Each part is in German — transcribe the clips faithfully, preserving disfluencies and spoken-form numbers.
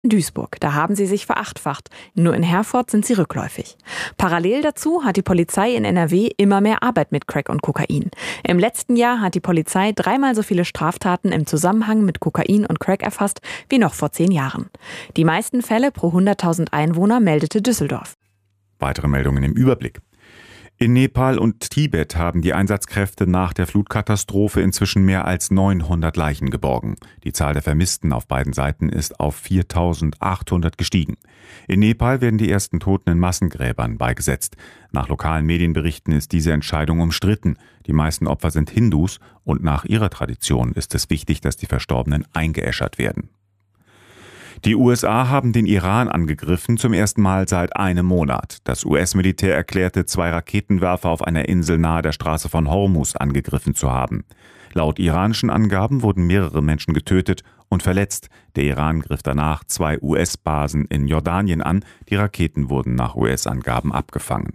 Duisburg. Da haben sie sich verachtfacht. Nur in Herford sind sie rückläufig. Parallel dazu hat die Polizei in N R W immer mehr Arbeit mit Crack und Kokain. Im letzten Jahr hat die Polizei dreimal so viele Straftaten im Zusammenhang mit Kokain und Crack erfasst wie noch vor zehn Jahren. Die meisten Fälle pro hunderttausend Einwohner meldete Düsseldorf. Weitere Meldungen im Überblick. In Nepal und Tibet haben die Einsatzkräfte nach der Flutkatastrophe inzwischen mehr als neunhundert Leichen geborgen. Die Zahl der Vermissten auf beiden Seiten ist auf viertausendachthundert gestiegen. In Nepal werden die ersten Toten in Massengräbern beigesetzt. Nach lokalen Medienberichten ist diese Entscheidung umstritten. Die meisten Opfer sind Hindus und nach ihrer Tradition ist es wichtig, dass die Verstorbenen eingeäschert werden. Die U S A haben den Iran angegriffen, zum ersten Mal seit einem Monat. Das U S-Militär erklärte, zwei Raketenwerfer auf einer Insel nahe der Straße von Hormuz angegriffen zu haben. Laut iranischen Angaben wurden mehrere Menschen getötet und verletzt. Der Iran griff danach zwei U S-Basen in Jordanien an. Die Raketen wurden nach U S-Angaben abgefangen.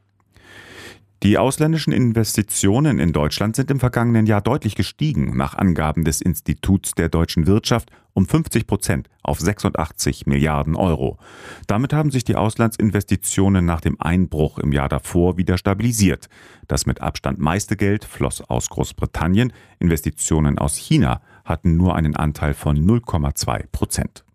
Die ausländischen Investitionen in Deutschland sind im vergangenen Jahr deutlich gestiegen, nach Angaben des Instituts der deutschen Wirtschaft um fünfzig Prozent auf sechsundachtzig Milliarden Euro. Damit haben sich die Auslandsinvestitionen nach dem Einbruch im Jahr davor wieder stabilisiert. Das mit Abstand meiste Geld floss aus Großbritannien. Investitionen aus China hatten nur einen Anteil von null Komma zwei Prozent.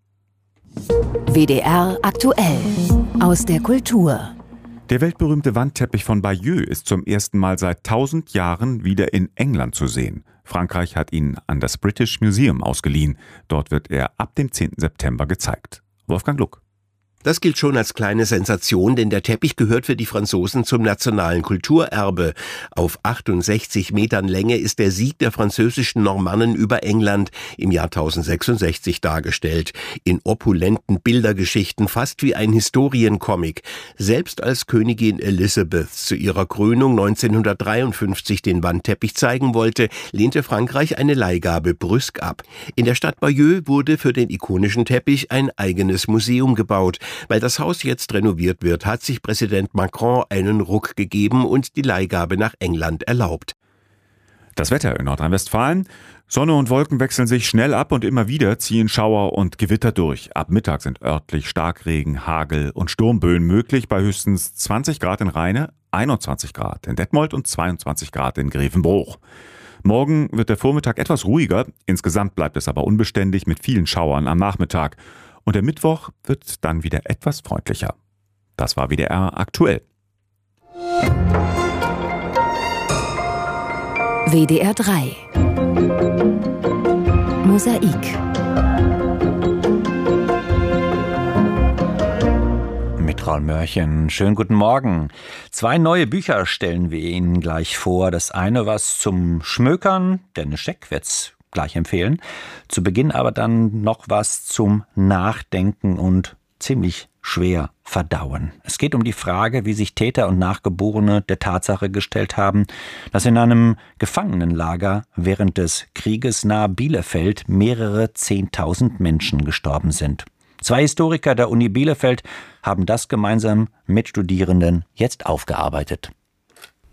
W D R aktuell aus der Kultur. Der weltberühmte Wandteppich von Bayeux ist zum ersten Mal seit tausend Jahren wieder in England zu sehen. Frankreich hat ihn an das British Museum ausgeliehen. Dort wird er ab dem zehnten September gezeigt. Wolfgang Luck. Das gilt schon als kleine Sensation, denn der Teppich gehört für die Franzosen zum nationalen Kulturerbe. Auf achtundsechzig Metern Länge ist der Sieg der französischen Normannen über England im Jahr tausendsechsundsechzig dargestellt. In opulenten Bildergeschichten, fast wie ein Historiencomic. Selbst als Königin Elisabeth zu ihrer Krönung neunzehnhundertdreiundfünfzig den Wandteppich zeigen wollte, lehnte Frankreich eine Leihgabe brüsk ab. In der Stadt Bayeux wurde für den ikonischen Teppich ein eigenes Museum gebaut. Weil das Haus jetzt renoviert wird, hat sich Präsident Macron einen Ruck gegeben und die Leihgabe nach England erlaubt. Das Wetter in Nordrhein-Westfalen. Sonne und Wolken wechseln sich schnell ab und immer wieder ziehen Schauer und Gewitter durch. Ab Mittag sind örtlich Starkregen, Hagel und Sturmböen möglich bei höchstens zwanzig Grad in Rheine, einundzwanzig Grad in Detmold und zweiundzwanzig Grad in Grevenbruch. Morgen wird der Vormittag etwas ruhiger, insgesamt bleibt es aber unbeständig mit vielen Schauern am Nachmittag. Und der Mittwoch wird dann wieder etwas freundlicher. Das war W D R aktuell. W D R drei Mosaik mit Raul Mörchen. Schönen guten Morgen. Zwei neue Bücher stellen wir Ihnen gleich vor. Das eine was zum Schmökern, Dennis Scheck wird's gleich empfehlen. Zu Beginn aber dann noch was zum Nachdenken und ziemlich schwer verdauen. Es geht um die Frage, wie sich Täter und Nachgeborene der Tatsache gestellt haben, dass in einem Gefangenenlager während des Krieges nahe Bielefeld mehrere Zehntausend Menschen gestorben sind. Zwei Historiker der Uni Bielefeld haben das gemeinsam mit Studierenden jetzt aufgearbeitet.